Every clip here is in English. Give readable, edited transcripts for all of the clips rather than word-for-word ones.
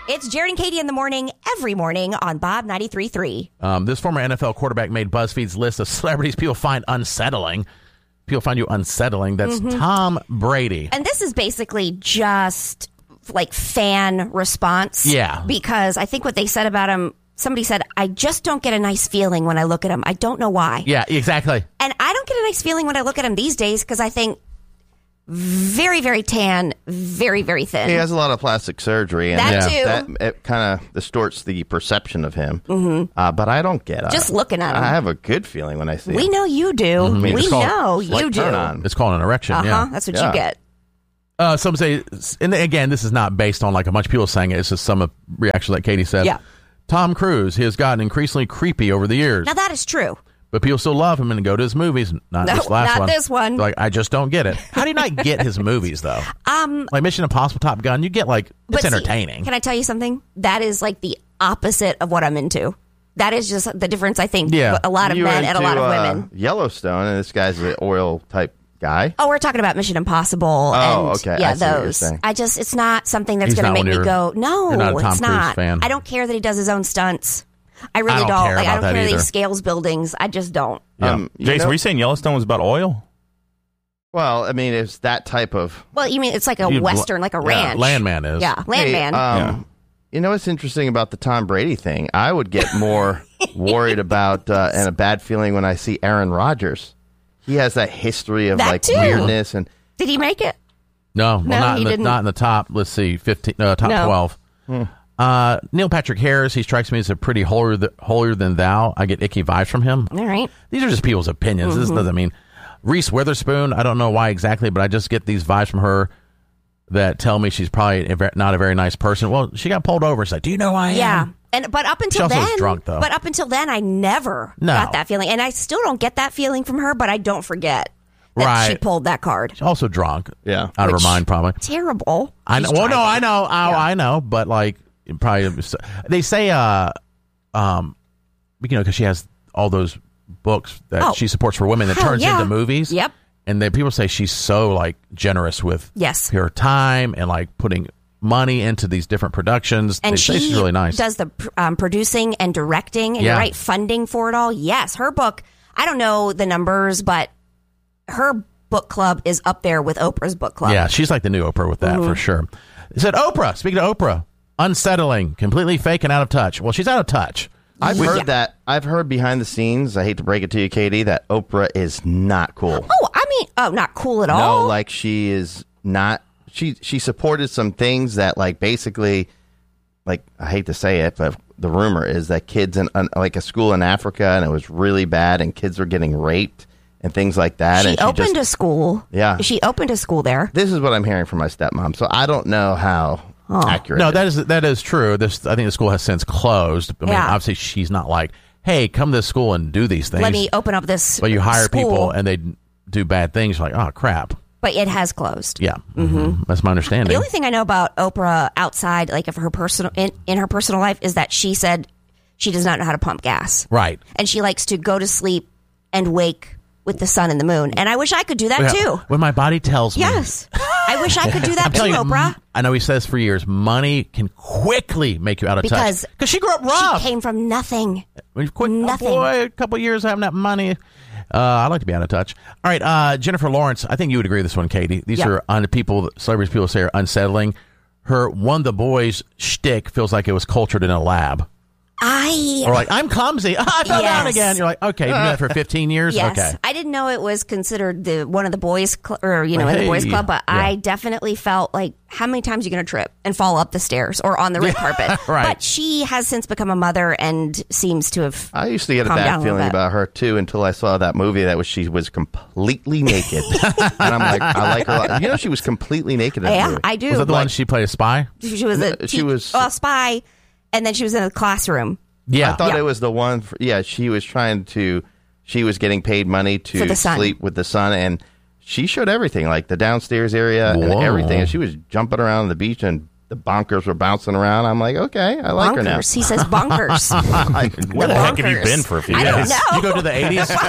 It's Jared and Katie in the morning, every morning on Bob 93.3. This former NFL quarterback made BuzzFeed's list of celebrities people find unsettling. People find you unsettling. That's Tom Brady. And this is basically just like fan response. Yeah. Because I think what they said about him, somebody said, I just don't get a nice feeling when I look at him. I don't know why. Yeah, exactly. And I don't get a nice feeling when I look at him these days because I think very, very tan, very, very thin. He has a lot of plastic surgery, and That too. it kind of distorts the perception of him. But I don't get it. Just looking at him. I have a good feeling when I see We him. know you do. We It's called- know It's like you do. turn on. It's called an erection. Yeah. That's what Yeah. you get. Some say, and again, this is not based on like a bunch of people saying it. It's just some reaction that Katie said. Yeah. Tom Cruise, he has gotten increasingly creepy over the years. Now, that is true. But people still love him and go to his movies. Not No, this last not one. this one. They're like, I just don't get it. How do you not get his movies, though? Like Mission Impossible, Top Gun, you get like, But it's see, entertaining. can I tell you something? That is like the opposite of what I'm into. That is just the difference, I think, Yeah. a lot of You men and a lot into, of women. Yellowstone, and this guy's an oil type guy. Oh, we're talking about Mission Impossible. Oh, and, okay. Yeah, I see what you're those. saying. It's not something that's He's going to not make one me of go, no, you're not a Tom it's Cruise not. fan. I don't care that he does his own stunts. I really I don't care Like, I about don't that care that he either. scales buildings. I just don't. Yeah. Jason, were you saying Yellowstone was about oil? Well, I mean, it's that type of... Well, you mean it's like a You'd- Western, like a ranch. Landman is. Yeah, Landman. Hey, you know what's interesting about the Tom Brady thing? I would get more worried about and a bad feeling when I see Aaron Rodgers. He has that history of That like too. weirdness, and Did he make it? No, No, not, he in the, didn't. not in the top, let's see, 15, top No. 12. Neil Patrick Harris, he strikes me as a pretty holier than thou. I get icky vibes from him. All right. These are just people's opinions. This doesn't mean Reese Witherspoon. I don't know why exactly, but I just get these vibes from her that tell me she's probably not a very nice person. Well, she got pulled over. It's like, do you know who I am? Yeah. But up until also was then, drunk, though. But up until then, I never got that feeling, and I still don't get that feeling from her. But I don't forget that she pulled that card. She's also drunk. Yeah. Out of her mind, probably. Terrible. I know. She's Well, no, driving. I know. I know. But like, probably they say, because she has all those books that she supports for women that Hell turns yeah. into movies. Yep. And then people say she's so like generous with her time and like putting money into these different productions. And They say she she's really nice. does the producing and directing and Yeah. you're right, funding for it all. Yes, her book. I don't know the numbers, but her book club is up there with Oprah's book club. Yeah, she's like the new Oprah with that for sure. They said Oprah. Speaking of Oprah, unsettling, completely fake and out of touch. Well, she's out of touch. I've heard that. I've heard behind the scenes. I hate to break it to you, Katie, that Oprah is not cool. Oh, I mean, not cool at all. No, like she is not. She supported some things that like basically, like I hate to say it, but the rumor is that kids in like a school in Africa, and it was really bad, and kids were getting raped and things like that. She and opened a school. Yeah. She opened a school there. This is what I'm hearing from my stepmom, so I don't know how accurate. No, it that is true. I think the school has since closed. I mean, Yeah. obviously she's not like, hey, come to this school and do these things. Let me open up this But you hire school. people and they do bad things. You're like, oh, crap. But it has closed. Yeah. That's my understanding. The only thing I know about Oprah outside, like of her personal in her personal life, is that she said she does not know how to pump gas. Right. And she likes to go to sleep and wake with the sun and the moon. And I wish I could do that too. When my body tells me. Yes. I wish I could do that I'm too, telling you, Oprah. I know he says for years, money can quickly make you out of touch. Because she grew up rough. She came from nothing. When you Nothing. Boy, a couple years having that money. I like to be out of touch. All right, Jennifer Lawrence. I think you would agree with this one, Katie. These are celebrities people say are unsettling. Her One of the Boys shtick feels like it was cultured in a lab. Or like, I'm clumsy. I fell down again. You're like, okay, you've been that for 15 years? Yes. Okay. I didn't know it was considered one of the boys, in the boys club, but I definitely felt like, how many times are you going to trip and fall up the stairs or on the red carpet? Right. But she has since become a mother and seems to have. I used to get a calmed down bad a little feeling bit. about her too until I saw that movie that she was completely naked, and I'm like, I like her. A lot. You know, she was completely naked in that Yeah, movie. I do. Was that the one she played a spy? She was a spy, and then she was in a classroom. Yeah. I thought it was the one. She was she was getting paid money For the to sun. sleep with the sun, and she showed everything, like the downstairs area and Whoa. everything. And she was jumping around on the beach and the bonkers were bouncing around. I'm like, okay, I like her now. Bonkers. He says bonkers. Where the heck have you been for a few I days? don't know. You go to the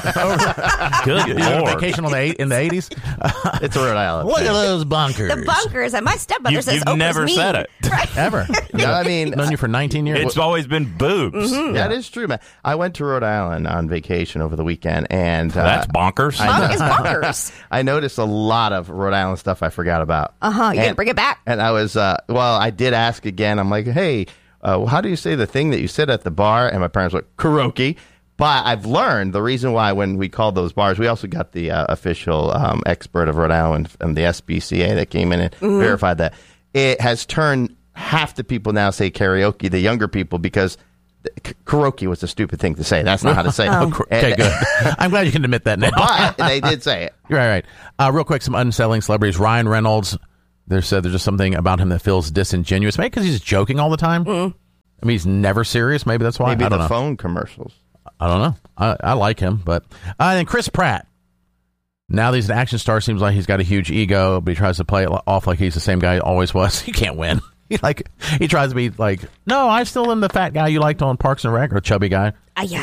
80s? Good You go Lord. on vacation in the 80s? It's Rhode Island. Look at those bunkers. The bunkers. And my stepmother says, You've never mean. said it. Right. Ever. No, I mean, Known you for 19 years. It's always been boobs. that is true, man. I went to Rhode Island on vacation over the weekend, and That's bonkers. It's bonkers. I noticed a lot of Rhode Island stuff I forgot about. You didn't bring it back. And I was, I did ask again. I'm like, hey, how do you say the thing that you said at the bar? And my parents were karaoke. But I've learned the reason why when we called those bars, we also got the official expert of Rhode Island and the SBCA that came in and verified that. It has turned half the people now say karaoke, the younger people, because karaoke was a stupid thing to say. That's not how to say it. Okay, good. I'm glad you can admit that now. But they did say it. Right. Real quick, some unsettling celebrities. Ryan Reynolds, they said there's just something about him that feels disingenuous. Maybe because he's joking all the time. I mean, he's never serious. Maybe that's why. Maybe I don't the know. phone commercials. I don't know. I like him, but and Chris Pratt. Now that he's an action star, seems like he's got a huge ego, but he tries to play it off like he's the same guy he always was. He can't win. He tries to be like, no, I still am the fat guy you liked on Parks and Rec, or chubby guy. Yeah,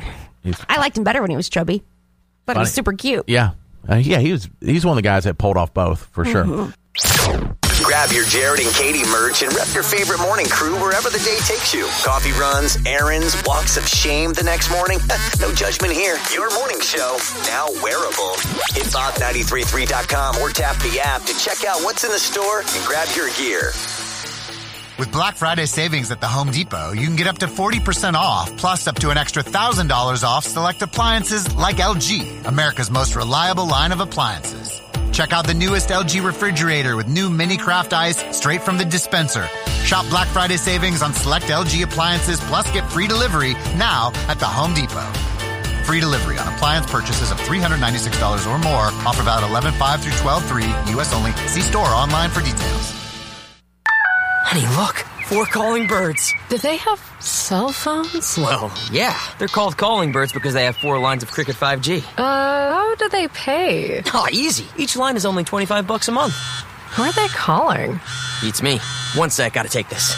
I liked him better when he was chubby, but he was super cute. Yeah, he's one of the guys that pulled off both for sure. Grab your Jared and Katie merch and rep your favorite morning crew wherever the day takes you. Coffee runs, errands, walks of shame the next morning. No judgment here. Your morning show, now wearable. Hit Bob933.com or tap the app to check out what's in the store and grab your gear. With Black Friday savings at the Home Depot, you can get up to 40% off, plus up to an extra $1,000 off select appliances like LG, America's most reliable line of appliances. Check out the newest LG refrigerator with new mini craft ice straight from the dispenser. Shop Black Friday savings on select LG appliances, plus get free delivery now at the Home Depot. Free delivery on appliance purchases of $396 or more. Offer valid 11/5 through 12/3. U.S. only. See store or online for details. Honey, look. 4 calling birds. Do they have cell phones? Well, yeah. They're called calling birds because they have 4 lines of Cricket 5G. How do they pay? Oh, easy. Each line is only $25 a month. Who are they calling? Beats me. One sec, gotta take this.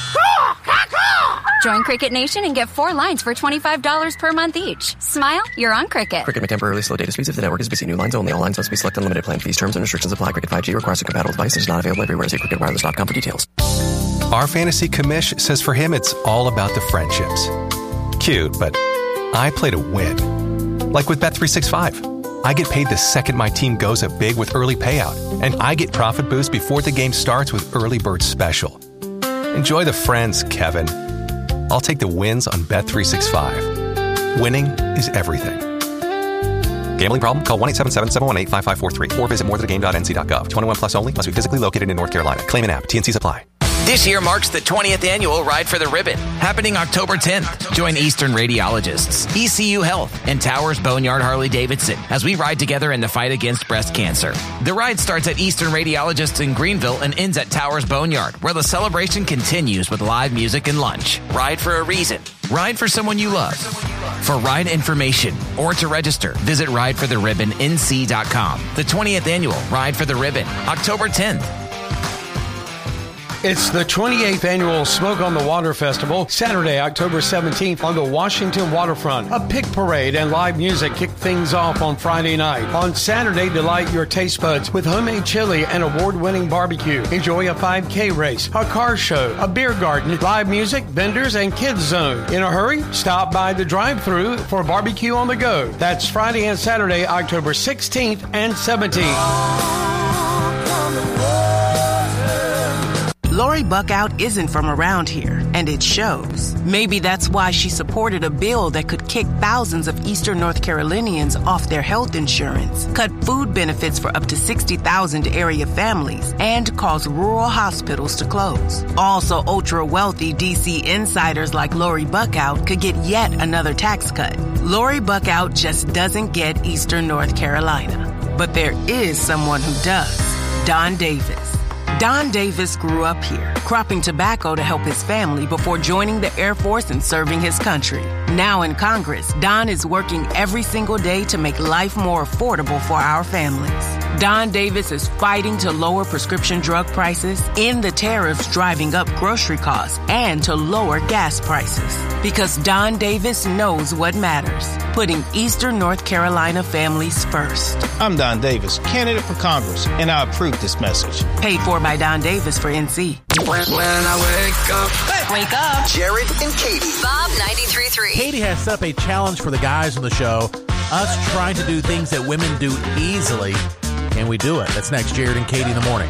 Join Cricket Nation and get 4 lines for $25 per month each. Smile, you're on Cricket. Cricket may temporarily slow data speeds if the network is busy. New lines only. All lines must be selected. Unlimited plan fees. Terms and restrictions apply. Cricket 5G requires a compatible device. It is not available everywhere. See cricketwireless.com for details. Our fantasy commish says for him it's all about the friendships. Cute, but I play to win. Like with Bet365. I get paid the second my team goes up big with early payout, and I get profit boost before the game starts with Early Bird Special. Enjoy the friends, Kevin. I'll take the wins on Bet365. Winning is everything. Gambling problem? Call 1-877-718-5543 or visit morethanagame.nc.gov. 21 plus only. Must be physically located in North Carolina. Claim an app. TNCs apply. This year marks the 20th annual Ride for the Ribbon, happening October 10th. Join Eastern Radiologists, ECU Health, and Towers Boneyard Harley-Davidson as we ride together in the fight against breast cancer. The ride starts at Eastern Radiologists in Greenville and ends at Towers Boneyard, where the celebration continues with live music and lunch. Ride for a reason. Ride for someone you love. For ride information or to register, visit rideforotheribbonnc.com. The 20th annual Ride for the Ribbon, October 10th. It's the 28th annual Smoke on the Water Festival, Saturday, October 17th on the Washington waterfront. A pig parade and live music kick things off on Friday night. On Saturday, delight your taste buds with homemade chili and award-winning barbecue. Enjoy a 5K race, a car show, a beer garden, live music, vendors, and kids zone. In a hurry? Stop by the drive-thru for barbecue on the go. That's Friday and Saturday, October 16th and 17th. Lori Buckout isn't from around here, and it shows. Maybe that's why she supported a bill that could kick thousands of Eastern North Carolinians off their health insurance, cut food benefits for up to 60,000 area families, and cause rural hospitals to close. Also, ultra-wealthy D.C. insiders like Lori Buckout could get yet another tax cut. Lori Buckout just doesn't get Eastern North Carolina. But there is someone who does. Don Davis. Don Davis grew up here, cropping tobacco to help his family before joining the Air Force and serving his country. Now in Congress, Don is working every single day to make life more affordable for our families. Don Davis is fighting to lower prescription drug prices, end the tariffs driving up grocery costs, and to lower gas prices. Because Don Davis knows what matters, putting Eastern North Carolina families first. I'm Don Davis, candidate for Congress, and I approve this message. Paid for by Don Davis for NC. When I wake up. Wake up. Jared and Katie. Bob 93.3. Katie has set up a challenge for the guys on the show, us trying to do things that women do easily, and we do it. That's next, Jared and Katie in the morning.